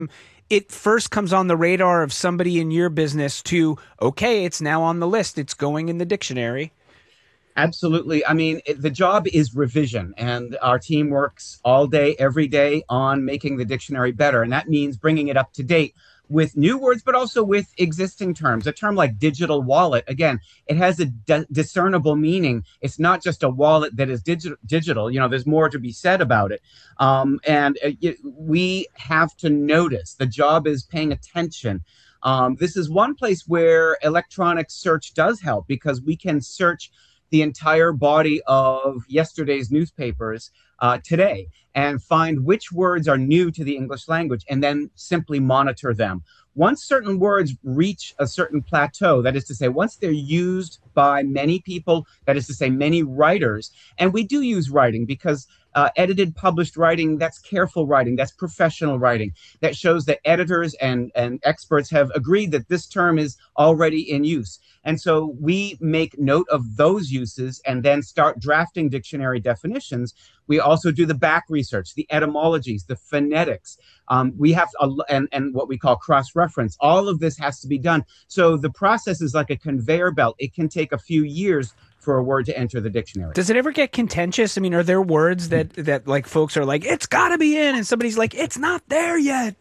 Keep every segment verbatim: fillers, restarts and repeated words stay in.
it first comes on the radar of somebody in your business to, okay, it's now on the list. It's going in the dictionary. Absolutely. I mean, it, the job is revision, and our team works all day, every day on making the dictionary better. And that means bringing it up to date with new words, but also with existing terms. A term like digital wallet, again, it has a di- discernible meaning. It's not just a wallet that is digi- digital. You know, there's more to be said about it. Um, and uh, y- we have to notice. The job is paying attention. Um, this is one place where electronic search does help, because we can search the entire body of yesterday's newspapers uh, today and find which words are new to the English language, and then simply monitor them. Once certain words reach a certain plateau, that is to say, once they're used by many people, that is to say, many writers, and we do use writing because uh, edited, published writing, that's careful writing, that's professional writing. That shows that editors and, and experts have agreed that this term is already in use. And so we make note of those uses and then start drafting dictionary definitions. We also do the back research, the etymologies, the phonetics. Um, we have, a, and, and what we call cross-reference. All of this has to be done. So the process is like a conveyor belt. It can take a few years for a word to enter the dictionary. Does it ever get contentious? I mean, are there words that, that like folks are like, it's got to be in, and somebody's like, it's not there yet?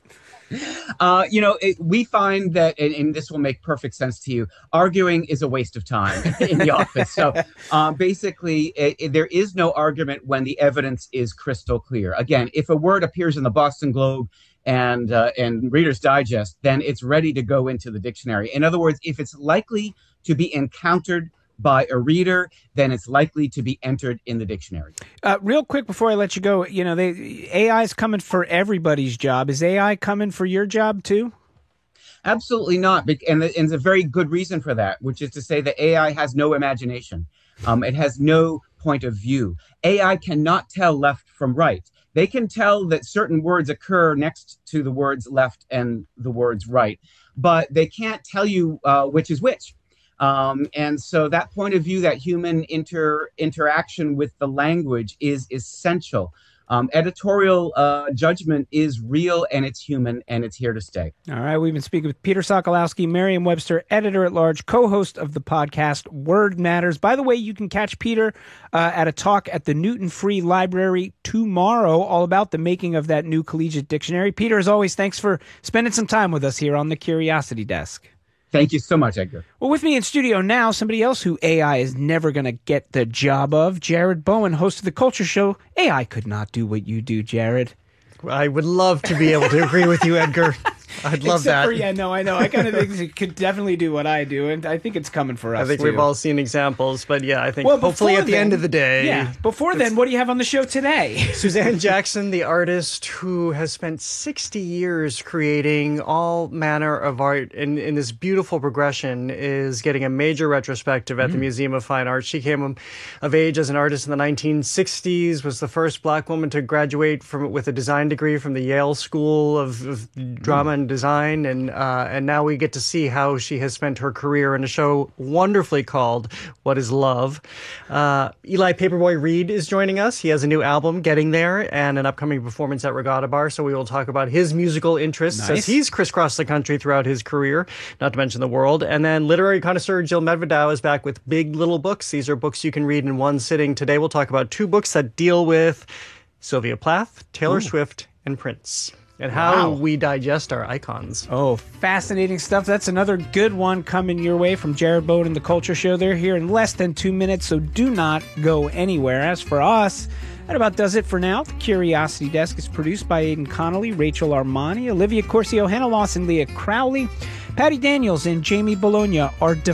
Uh, you know, it, we find that, and, and this will make perfect sense to you, arguing is a waste of time in the office. So uh, basically, it, it, there is no argument when the evidence is crystal clear. Again, if a word appears in the Boston Globe and uh, and Reader's Digest, then it's ready to go into the dictionary. In other words, if it's likely to be encountered by a reader, then it's likely to be entered in the dictionary. Uh, real quick before I let you go, you know, they, A I is coming for everybody's job. Is A I coming for your job too? Absolutely not. And there's a very good reason for that, which is to say that A I has no imagination. Um, it has no point of view. A I cannot tell left from right. They can tell that certain words occur next to the words left and the words right, but they can't tell you uh, which is which. Um, and so that point of view, that human inter interaction with the language is essential. Um, editorial uh, judgment is real, and it's human, and it's here to stay. All right. We've been speaking with Peter Sokolowski, Merriam-Webster editor-at-large, co-host of the podcast Word Matters. By the way, you can catch Peter uh, at a talk at the Newton Free Library tomorrow, all about the making of that new collegiate dictionary. Peter, as always, thanks for spending some time with us here on the Curiosity Desk. Thank you so much, Edgar. Well, with me in studio now, somebody else who A I is never going to get the job of, Jared Bowen, host of The Culture Show. A I could not do what you do, Jared. I would love to be able to agree with you, Edgar. I'd love Except that. For, yeah, no, I know. I kind of think it could definitely do what I do, and I think it's coming for us, I think too. we've all seen examples, but yeah, I think well, hopefully at the then, end of the day... Yeah, before then, what do you have on the show today? Suzanne Jackson, the artist who has spent sixty years creating all manner of art in, in this beautiful progression, is getting a major retrospective at mm. the Museum of Fine Arts. She came of age as an artist in the nineteen sixties, was the first Black woman to graduate from with a design degree from the Yale School of, of Drama mm. and Design, and Uh, and now we get to see how she has spent her career in a show wonderfully called What is Love? Uh, Eli Paperboy Reed is joining us. He has a new album, Getting There, and an upcoming performance at Regatta Bar. So we will talk about his musical interests nice. as he's crisscrossed the country throughout his career, not to mention the world. And then literary connoisseur Jill Medvedow is back with Big Little Books. These are books you can read in one sitting. Today we'll talk about two books that deal with Sylvia Plath, Taylor Ooh. Swift, and Prince. And how wow. we digest our icons. Oh, fascinating stuff. That's another good one coming your way from Jared Bowen and The Culture Show. They're here in less than two minutes, so do not go anywhere. As for us, that about does it for now. The Curiosity Desk is produced by Aidan Connolly, Rachel Armani, Olivia Corcio, Hannah Lawson, Leah Crowley. Patty Daniels and Jamie Bologna are the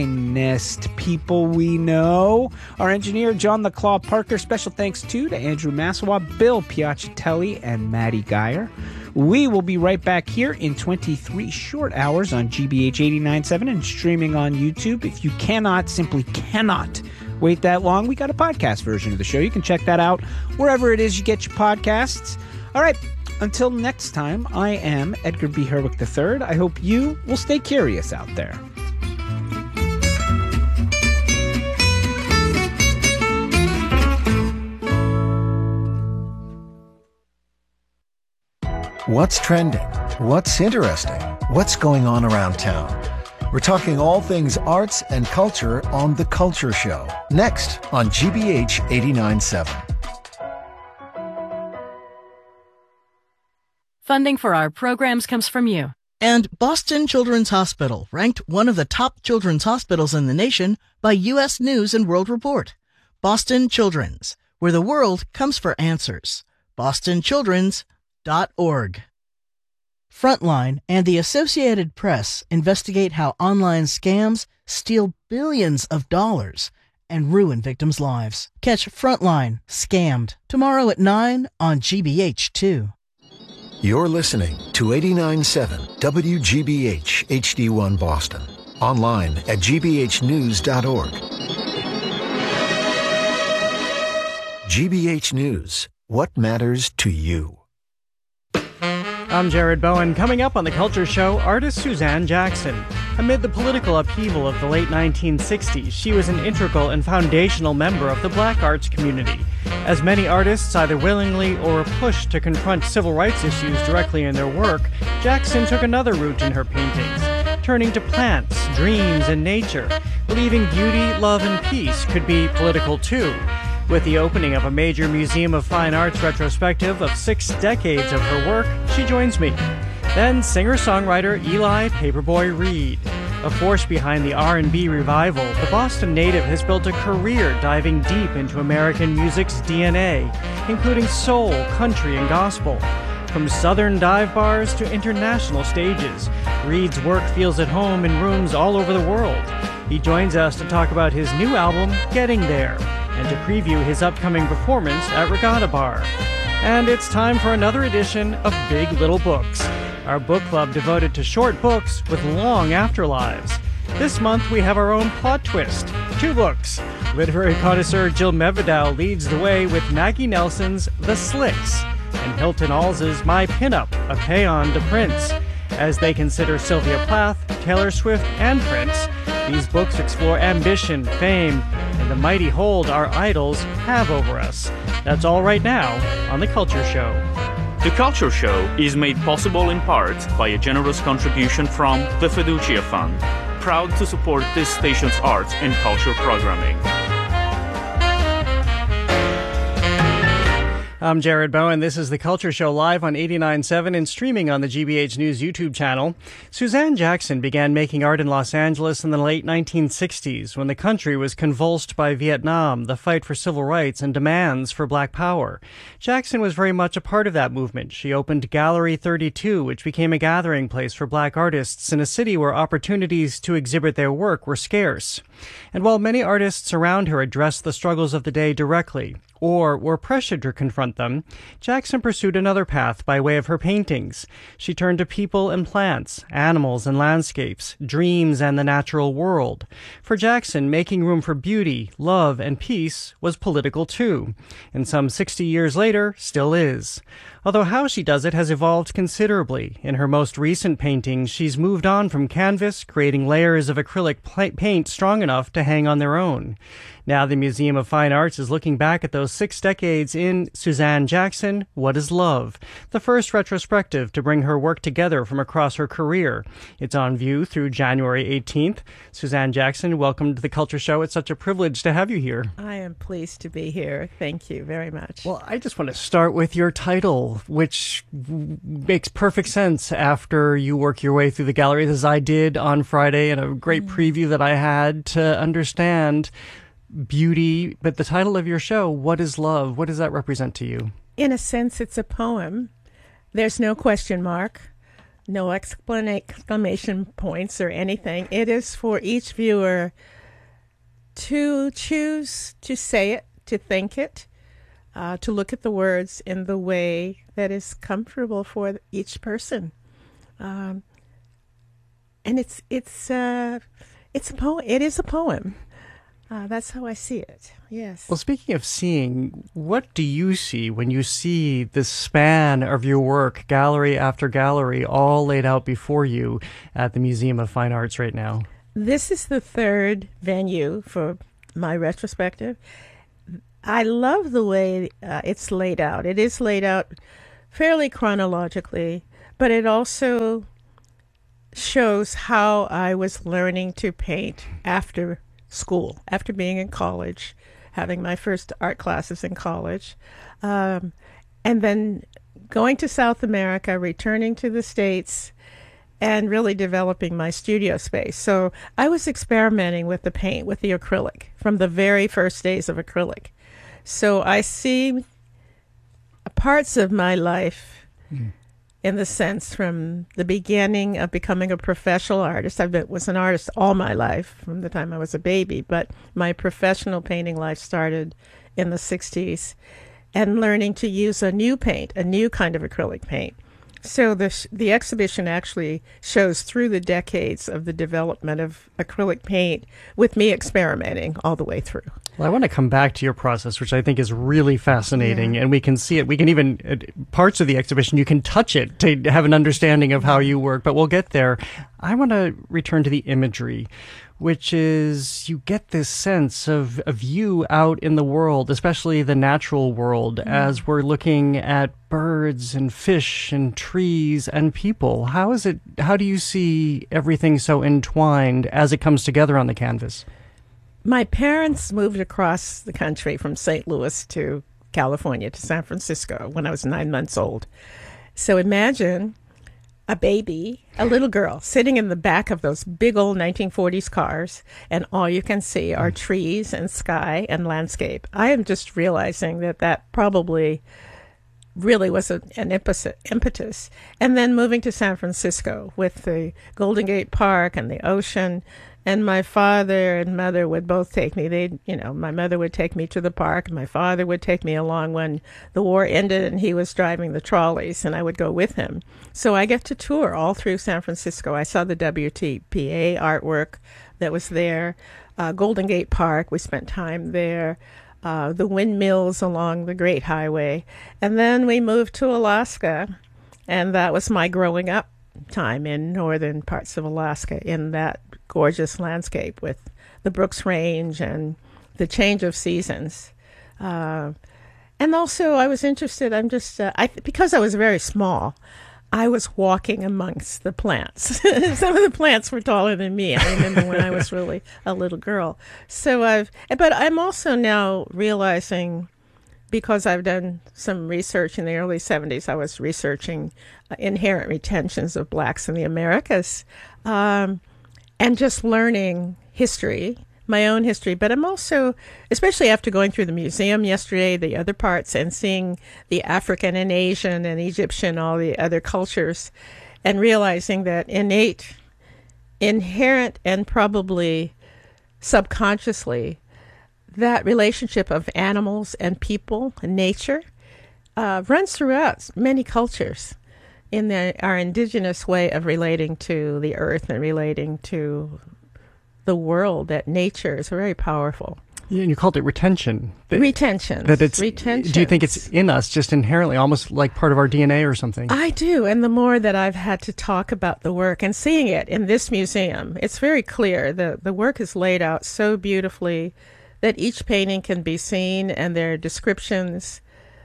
finest people we know. Our engineer, John the Claw Parker. Special thanks, too, to Andrew Massawa, Bill Piacitelli, and Maddie Geyer. We will be right back here in twenty-three short hours on G B H eighty-nine point seven and streaming on YouTube. If you cannot, simply cannot wait that long, we got a podcast version of the show. You can check that out wherever it is you get your podcasts. All right. Until next time, I am Edgar B. Herwick the third. I hope you will stay curious out there. What's trending? What's interesting? What's going on around town? We're talking all things arts and culture on The Culture Show, next on G B H eighty-nine point seven. Funding for our programs comes from you. And Boston Children's Hospital, ranked one of the top children's hospitals in the nation by U S News and World Report. Boston Children's, where the world comes for answers. boston children's dot org. Frontline and the Associated Press investigate how online scams steal billions of dollars and ruin victims' lives. Catch Frontline, Scammed, tomorrow at nine on G B H two. You're listening to eighty-nine point seven W G B H H D one Boston. Online at g b h news dot org. G B H News. What matters to you? I'm Jared Bowen. Coming up on The Culture Show, artist Suzanne Jackson. Amid the political upheaval of the late nineteen sixties, she was an integral and foundational member of the black arts community. As many artists either willingly or were pushed to confront civil rights issues directly in their work, Jackson took another route in her paintings, turning to plants, dreams, and nature, believing beauty, love, and peace could be political too. With the opening of a major Museum of Fine Arts retrospective of six decades of her work, she joins me. Then singer-songwriter Eli Paperboy Reed. A force behind the R and B revival, the Boston native has built a career diving deep into American music's D N A, including soul, country, and gospel. From southern dive bars to international stages, Reed's work feels at home in rooms all over the world. He joins us to talk about his new album, Getting There, and to preview his upcoming performance at Regatta Bar. And it's time for another edition of Big Little Books, our book club devoted to short books with long afterlives. This month we have our own plot twist, two books. Literary connoisseur Jill Mevidow leads the way with Maggie Nelson's The Slicks, and Hilton Als's My Pinup, a paean to Prince. As they consider Sylvia Plath, Taylor Swift, and Prince, these books explore ambition, fame, and the mighty hold our idols have over us. That's all right now on The Culture Show. The Culture Show is made possible in part by a generous contribution from the Fiducia Fund, proud to support this station's arts and culture programming. I'm Jared Bowen. This is The Culture Show live on eighty-nine point seven and streaming on the G B H News YouTube channel. Suzanne Jackson began making art in Los Angeles in the late nineteen sixties when the country was convulsed by Vietnam, the fight for civil rights, and demands for black power. Jackson was very much a part of that movement. She opened Gallery thirty-two, which became a gathering place for black artists in a city where opportunities to exhibit their work were scarce. And while many artists around her addressed the struggles of the day directly, or were pressured to confront them, Jackson pursued another path by way of her paintings. She turned to people and plants, animals and landscapes, dreams and the natural world. For Jackson, making room for beauty, love, and peace was political too, and some sixty years later, still is. Although how she does it has evolved considerably. In her most recent paintings, she's moved on from canvas, creating layers of acrylic pla- paint strong enough to hang on their own. Now the Museum of Fine Arts is looking back at those six decades in Suzanne Jackson, What is Love? The first retrospective to bring her work together from across her career. It's on view through January eighteenth. Suzanne Jackson, welcome to The Culture Show. It's such a privilege to have you here. I am pleased to be here. Thank you very much. Well, I just want to start with your title, which makes perfect sense after you work your way through the galleries, as I did on Friday, and a great mm. preview that I had to understand beauty. But the title of your show, What is Love? What does that represent to you? In a sense, it's a poem. There's no question mark, no exclamation points or anything. It is for each viewer to choose to say it, to think it, uh, to look at the words in the way that is comfortable for each person. Um, and it's it's uh, it's a poem. It is a poem. Uh, that's how I see it, yes. Well, speaking of seeing, what do you see when you see the span of your work, gallery after gallery, all laid out before you at the Museum of Fine Arts right now? This is the third venue for my retrospective. I love the way uh, it's laid out. It is laid out fairly chronologically, but it also shows how I was learning to paint after school, after being in college, having my first art classes in college, um, and then going to South America, returning to the States, and really developing my studio space. So I was experimenting with the paint, with the acrylic, from the very first days of acrylic. So I see parts of my life mm. in the sense from the beginning of becoming a professional artist. I was an artist all my life, from the time I was a baby, but my professional painting life started in the sixties, and learning to use a new paint, a new kind of acrylic paint. So the the exhibition actually shows through the decades of the development of acrylic paint, with me experimenting all the way through. Well, I want to come back to your process, which I think is really fascinating, yeah. and we can see it. We can even, uh, parts of the exhibition, you can touch it to have an understanding of how you work, but we'll get there. I want to return to the imagery, which is you get this sense of, of you out in the world, especially the natural world, mm. as we're looking at birds and fish and trees and people. How is it, how do you see everything so entwined as it comes together on the canvas? My parents moved across the country from Saint Louis to California, to San Francisco, when I was nine months old. So imagine a baby, a little girl, sitting in the back of those big old nineteen forties cars, and all you can see are trees and sky and landscape. I am just realizing that that probably really was a, an impetus. And then moving to San Francisco with the Golden Gate Park and the ocean. And my father and mother would both take me. They, you know, my mother would take me to the park, and my father would take me along when the war ended and he was driving the trolleys, and I would go with him. So I get to tour all through San Francisco. I saw the W T P A artwork that was there, uh, Golden Gate Park. We spent time there. Uh, the windmills along the Great Highway. And then we moved to Alaska, and that was my growing up time in northern parts of Alaska, in that gorgeous landscape with the Brooks Range and the change of seasons. Uh, and also I was interested, I'm just, uh, I because I was very small, I was walking amongst the plants. Some of the plants were taller than me. I remember when I was really a little girl. So I've, but I'm also now realizing, because I've done some research in the early seventies, I was researching uh, inherent retentions of blacks in the Americas, um, and just learning history, my own history. But I'm also, especially after going through the museum yesterday, the other parts, and seeing the African and Asian and Egyptian, all the other cultures, and realizing that innate, inherent, and probably subconsciously, that relationship of animals and people and nature uh, runs throughout many cultures in the, our indigenous way of relating to the earth and relating to the world, that nature is very powerful. Yeah, and you called it retention. That, retention. That it's. Retentions. Do you think it's in us just inherently, almost like part of our D N A or something? I do. And the more that I've had to talk about the work and seeing it in this museum, it's very clear. The, the work is laid out so beautifully that each painting can be seen, and there are descriptions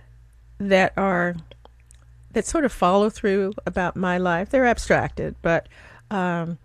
that are that sort of follow through about my life. They're abstracted, but um,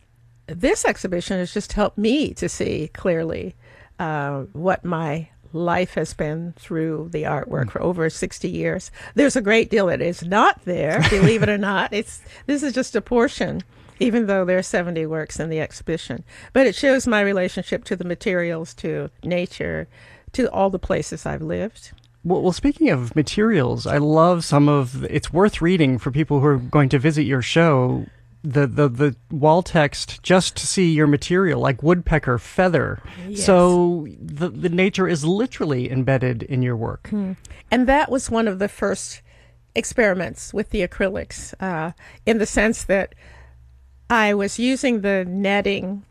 this exhibition has just helped me to see clearly uh, what my life has been through the artwork for over sixty years. There's a great deal that is not there, believe it or not. It's this is just a portion, even though there are seventy works in the exhibition. But it shows my relationship to the materials, to nature, to all the places I've lived. Well, well, speaking of materials, I love some of, it's worth reading for people who are going to visit your show, the, the, the wall text, just to see your material, like woodpecker, feather. Yes. So the, the nature is literally embedded in your work. Hmm. And that was one of the first experiments with the acrylics, uh, in the sense that I was using the netting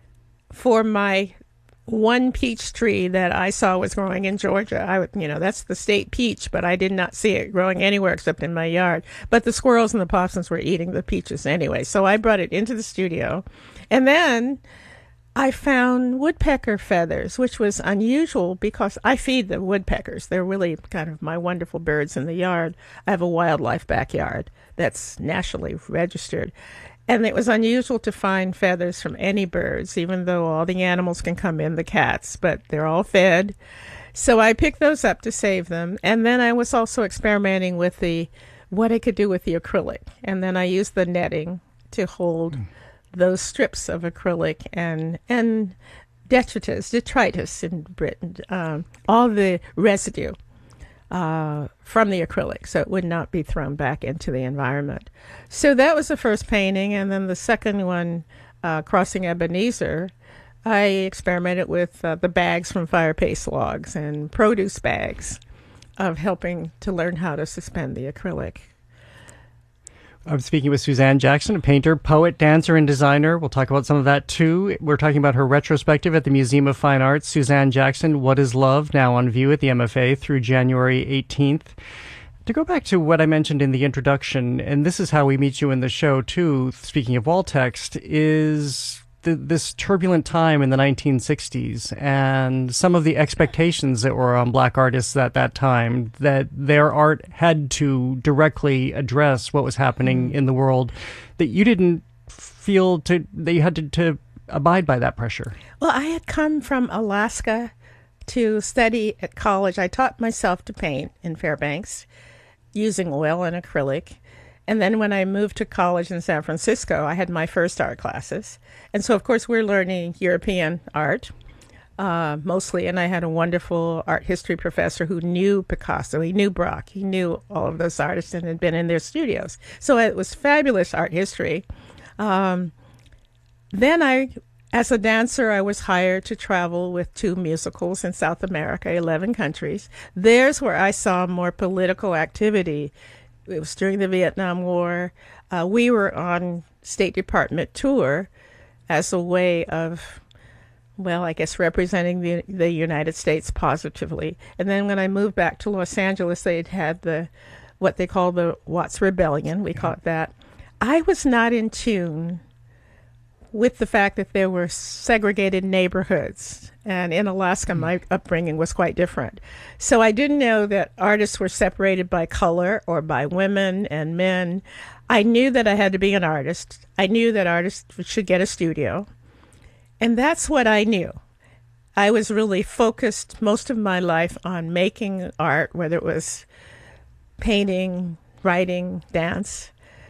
for my one peach tree that I saw was growing in Georgia. I would, you know, that's the state peach, but I did not see it growing anywhere except in my yard. But the squirrels and the possums were eating the peaches anyway. So I brought it into the studio. And then I found woodpecker feathers, which was unusual because I feed the woodpeckers. They're really kind of my wonderful birds in the yard. I have a wildlife backyard that's nationally registered. And it was unusual to find feathers from any birds, even though all the animals can come in, the cats, but they're all fed. So I picked those up to save them. And then I was also experimenting with the what I could do with the acrylic. And then I used the netting to hold mm. those strips of acrylic and and detritus, detritus in Britain, um, all the residue uh, from the acrylic, so it would not be thrown back into the environment. So that was the first painting, and then the second one, uh, Crossing Ebenezer, I experimented with uh, the bags from fire paste logs and produce bags of helping to learn how to suspend the acrylic. I'm speaking with Suzanne Jackson, a painter, poet, dancer, and designer. We'll talk about some of that, too. We're talking about her retrospective at the Museum of Fine Arts. Suzanne Jackson, What is Love? Now on view at the M F A through January eighteenth. To go back to what I mentioned in the introduction, and this is how we meet you in the show, too, speaking of wall text, is the, this turbulent time in the nineteen sixties and some of the expectations that were on black artists at that time, that their art had to directly address what was happening in the world, that you didn't feel to that you had to, to abide by that pressure. Well, I had come from Alaska to study at college. I taught myself to paint in Fairbanks using oil and acrylic. And then when I moved to college in San Francisco, I had my first art classes. And so, of course, we're learning European art, uh, mostly. And I had a wonderful art history professor who knew Picasso. He knew Braque. He knew all of those artists and had been in their studios. So it was fabulous art history. Um, then I, as a dancer, I was hired to travel with two musicals in South America, eleven countries. There's where I saw more political activity. It was during the Vietnam War. Uh, we were on State Department tour as a way of, well, I guess representing the the United States positively. And then when I moved back to Los Angeles, they'd had the what they call the Watts Rebellion. We call it that. I was not in tune with the fact that there were segregated neighborhoods. And in Alaska, mm. my upbringing was quite different. So I didn't know that artists were separated by color or by women and men. I knew that I had to be an artist. I knew that artists should get a studio. And that's what I knew. I was really focused most of my life on making art, whether it was painting, writing, dance.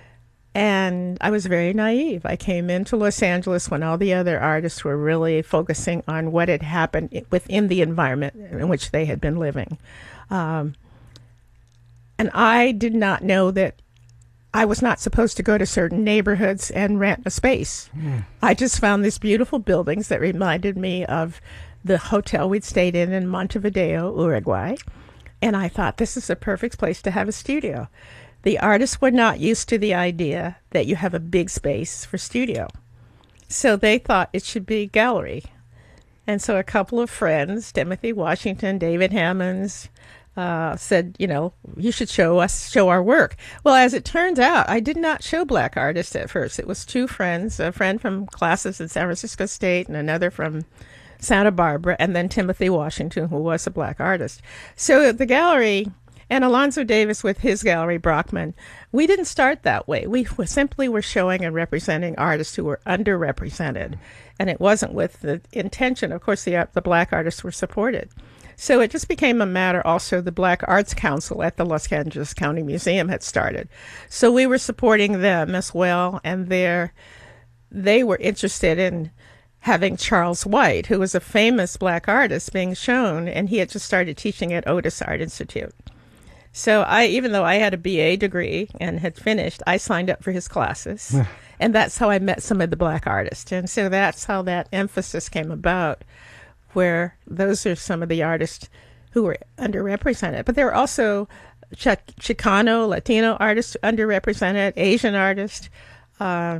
And I was very naive. I came into Los Angeles when all the other artists were really focusing on what had happened within the environment in which they had been living. Um, and I did not know that I was not supposed to go to certain neighborhoods and rent a space. Mm. I just found these beautiful buildings that reminded me of the hotel we'd stayed in in Montevideo, Uruguay. And I thought, this is a perfect place to have a studio. The artists were not used to the idea that you have a big space for studio. So they thought it should be gallery. And so a couple of friends, Timothy Washington, David Hammonds, uh, said, you know, you should show us, show our work. Well, as it turns out, I did not show black artists at first. It was two friends, a friend from classes at San Francisco State and another from Santa Barbara, and then Timothy Washington, who was a black artist. So the gallery... And Alonzo Davis with his gallery, Brockman, we didn't start that way. We simply were showing and representing artists who were underrepresented. And it wasn't with the intention. Of course, the, the black artists were supported. So it just became a matter. Also, the Black Arts Council at the Los Angeles County Museum had started. So we were supporting them as well. And they were interested in having Charles White, who was a famous black artist, being shown. And he had just started teaching at Otis Art Institute. So I, even though I had a B A degree and had finished, I signed up for his classes. And that's how I met some of the black artists. And so that's how that emphasis came about, where those are some of the artists who were underrepresented. But there were also Ch- Chicano, Latino artists underrepresented, Asian artists, uh,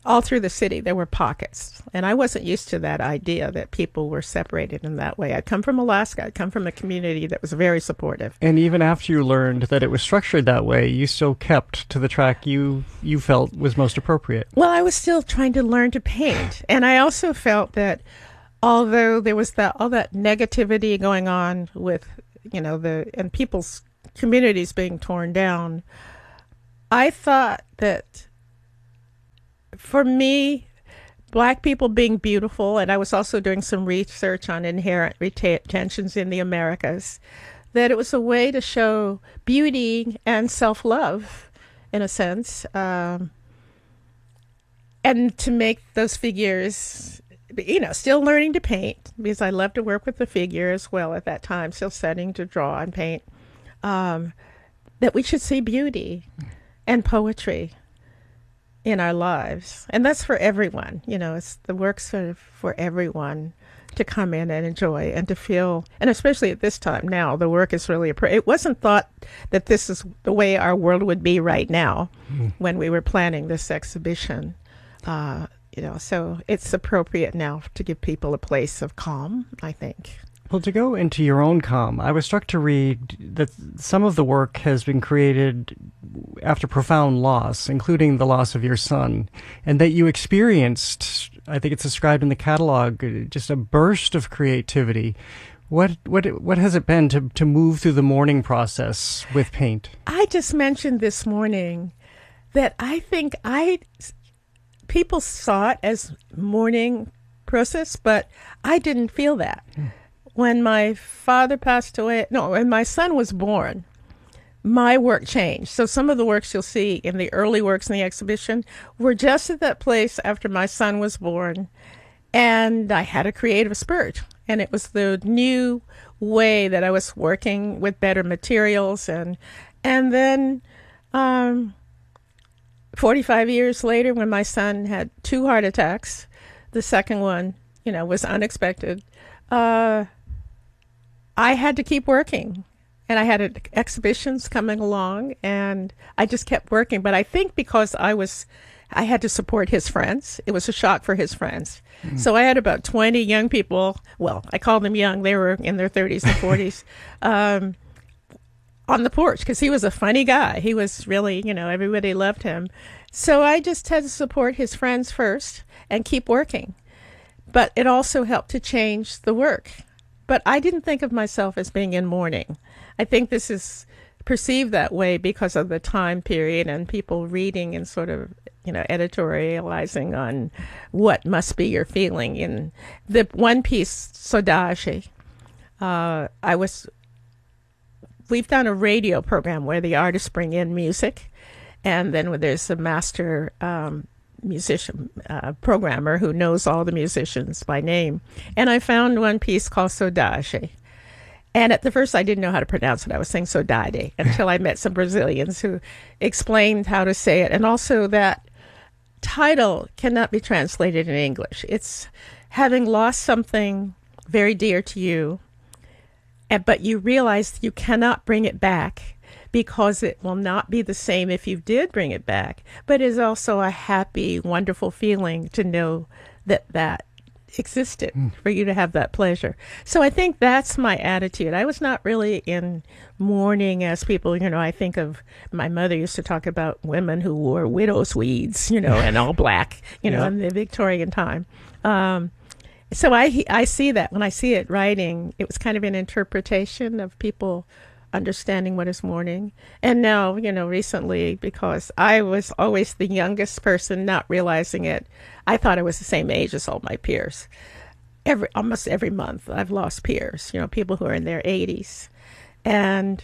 all through the city, there were pockets. And I wasn't used to that idea that people were separated in that way. I'd come from Alaska. I'd come from a community that was very supportive. And even after you learned that it was structured that way, you still kept to the track you, you felt was most appropriate. Well, I was still trying to learn to paint. And I also felt that although there was that all that negativity going on with, you know, the and people's communities being torn down, I thought that for me, Black people being beautiful, and I was also doing some research on inherent reta- tensions in the Americas, that it was a way to show beauty and self-love, in a sense, um, and to make those figures, you know, still learning to paint, because I love to work with the figure as well at that time, still studying to draw and paint, um, that we should see beauty and poetry in our lives. And that's for everyone. You know, it's the work's sort of for everyone to come in and enjoy and to feel, and especially at this time now, the work is really, it wasn't thought that this is the way our world would be right now mm. when we were planning this exhibition. Uh, you know, so it's appropriate now to give people a place of calm, I think. Well, to go into your own calm, I was struck to read that some of the work has been created after profound loss, including the loss of your son, and that you experienced, I think it's described in the catalog, just a burst of creativity. What what what has it been to, to move through the mourning process with paint? I just mentioned this morning that I think I people saw it as mourning process, but I didn't feel that. Mm. When my father passed away, no, when my son was born, my work changed. So some of the works you'll see in the early works in the exhibition were just at that place after my son was born. And I had a creative spurt. And it was the new way that I was working with better materials. And and then um, forty-five years later, when my son had two heart attacks, the second one, you know, was unexpected. Uh, I had to keep working, and I had exhibitions coming along, and I just kept working. But I think because I was, I had to support his friends. It was a shock for his friends. Mm. So I had about twenty young people. Well, I call them young. They were in their thirties and forties um, on the porch because he was a funny guy. He was really, you know, everybody loved him. So I just had to support his friends first and keep working. But it also helped to change the work. But I didn't think of myself as being in mourning. I think this is perceived that way because of the time period and people reading and sort of, you know, editorializing on what must be your feeling. In the one piece, Saudade, uh, I was, we've done a radio program where the artists bring in music, and then there's a master um musician uh, programmer who knows all the musicians by name, and I found one piece called Saudade, and at the first I didn't know how to pronounce it. I was saying Saudade until I met some Brazilians who explained how to say it, and also that title cannot be translated in English. It's having lost something very dear to you, and, but you realize you cannot bring it back, because it will not be the same if you did bring it back. But it's also a happy, wonderful feeling to know that that existed, mm. for you to have that pleasure. So I think that's my attitude. I was not really in mourning as people, you know, I think of my mother used to talk about women who wore widow's weeds, you know, and all black, you know, yeah. in the Victorian time. Um, so I, I see that when I see it writing, it was kind of an interpretation of people understanding what is mourning. And now, you know, recently, because I was always the youngest person, not realizing it, I thought I was the same age as all my peers. Every almost every month I've lost peers, you know, people who are in their eighties. And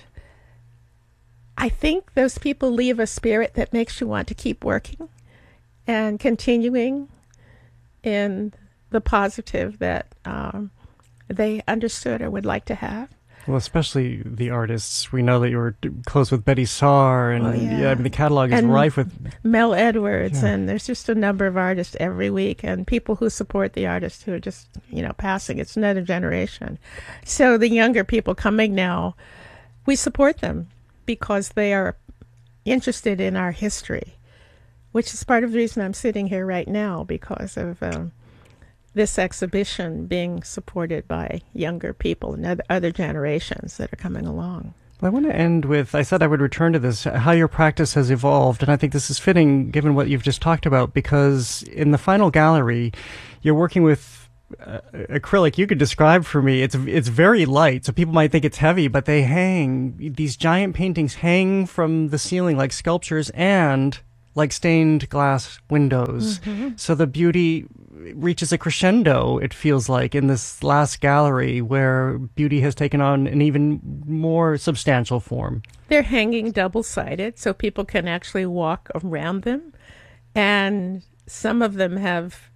I think those people leave a spirit that makes you want to keep working and continuing in the positive that um, they understood or would like to have. Well, especially the artists. We know that you were close with Betty Saar, and oh, yeah. Yeah, I mean, the catalog is and rife with Mel Edwards, yeah. and there's just a number of artists every week, and people who support the artists who are just, you know, passing. It's another generation. So the younger people coming now, we support them because they are interested in our history, which is part of the reason I'm sitting here right now, because of um, this exhibition being supported by younger people and other, other generations that are coming along. Well, I want to end with, I said I would return to this, how your practice has evolved, and I think this is fitting given what you've just talked about, because in the final gallery, you're working with uh, acrylic. You could describe for me, it's it's very light, so people might think it's heavy, but they hang, these giant paintings hang from the ceiling like sculptures and like stained glass windows. Mm-hmm. So the beauty reaches a crescendo, it feels like, in this last gallery where beauty has taken on an even more substantial form. They're hanging double-sided, so people can actually walk around them. And some of them have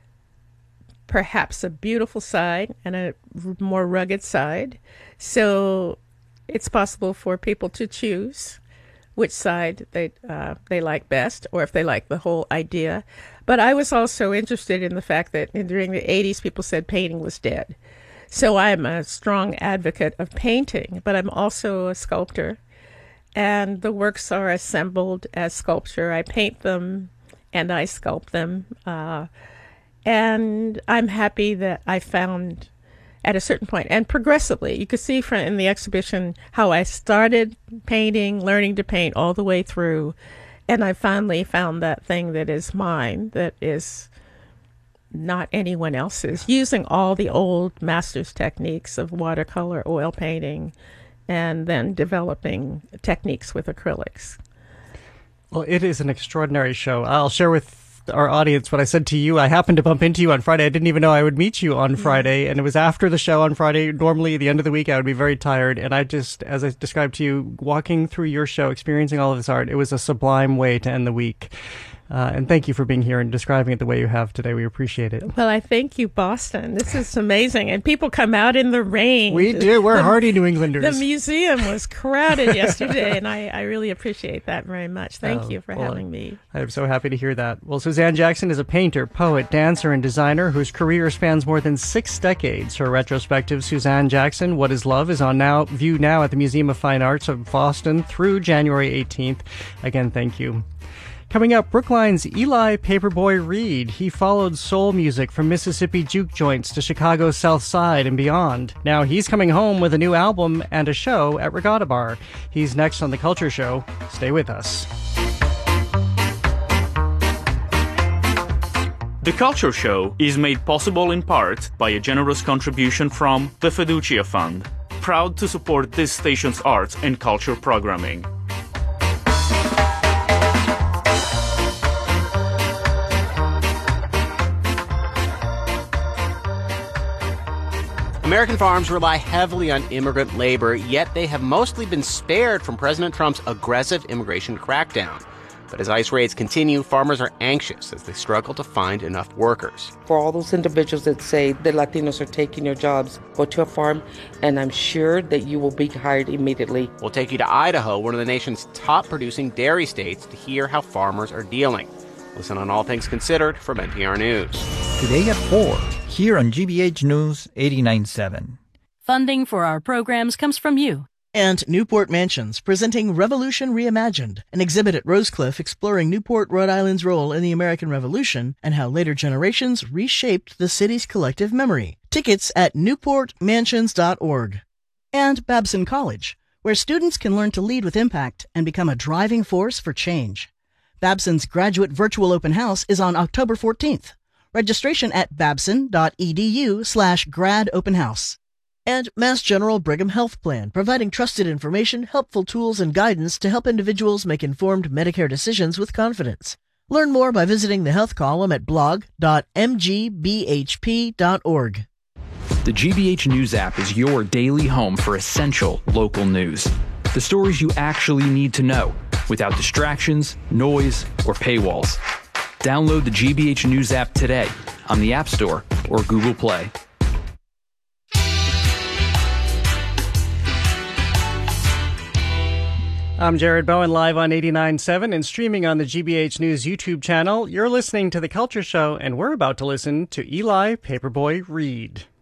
perhaps a beautiful side and a more rugged side. So it's possible for people to choose which side they uh, they like best, or if they like the whole idea. But I was also interested in the fact that during the eighties, people said painting was dead. So I'm a strong advocate of painting, but I'm also a sculptor. And the works are assembled as sculpture. I paint them and I sculpt them. Uh, and I'm happy that I found at a certain point, and progressively, you could see from in the exhibition how I started painting, learning to paint all the way through, and I finally found that thing that is mine, that is not anyone else's, using all the old master's techniques of watercolor, oil painting, and then developing techniques with acrylics. Well, it is an extraordinary show. I'll share with our audience what I said to you. I happened to bump into you on Friday. I didn't even know I would meet you on Friday, and it was after the show on Friday. Normally, at the end of the week, I would be very tired, and I just, as I described to you, walking through your show, experiencing all of this art, it was a sublime way to end the week. Uh, and thank you for being here and describing it the way you have today. We appreciate it. Well, I thank you, Boston. This is amazing. And people come out in the rain. We do. We're the, hardy New Englanders. The museum was crowded yesterday, and I, I really appreciate that very much. Thank oh, you for well, having me. I'm so happy to hear that. Well, Suzanne Jackson is a painter, poet, dancer, and designer whose career spans more than six decades. Her retrospective, Suzanne Jackson, What is Love, is on now view now at the Museum of Fine Arts of Boston through January eighteenth. Again, thank you. Coming up, Brookline's Eli Paperboy Reed. He followed soul music from Mississippi juke joints to Chicago's South Side and beyond. Now he's coming home with a new album and a show at Regatta Bar. He's next on The Culture Show. Stay with us. The Culture Show is made possible in part by a generous contribution from the Fiducia Fund, proud to support this station's arts and culture programming. American farms rely heavily on immigrant labor, yet they have mostly been spared from President Trump's aggressive immigration crackdown. But as ICE raids continue, farmers are anxious as they struggle to find enough workers. For all those individuals that say the Latinos are taking your jobs, go to a farm, and I'm sure that you will be hired immediately. We'll take you to Idaho, one of the nation's top producing dairy states, to hear how farmers are dealing. Listen on All Things Considered from N P R News. Today at four, here on G B H News eighty-nine point seven. Funding for our programs comes from you. And Newport Mansions, presenting Revolution Reimagined, an exhibit at Rosecliff exploring Newport, Rhode Island's role in the American Revolution and how later generations reshaped the city's collective memory. Tickets at newport mansions dot org. And Babson College, where students can learn to lead with impact and become a driving force for change. Babson's graduate virtual open house is on October fourteenth. Registration at babson.edu slash grad open house. And Mass General Brigham Health Plan, providing trusted information, helpful tools, and guidance to help individuals make informed Medicare decisions with confidence. Learn more by visiting the health column at blog dot m g b h p dot org. The G B H News app is your daily home for essential local news. The stories you actually need to know, without distractions, noise, or paywalls. Download the G B H News app today on the App Store or Google Play. I'm Jared Bowen, live on eighty-nine point seven and streaming on the G B H News YouTube channel. You're listening to The Culture Show, and we're about to listen to Eli Paperboy Reed.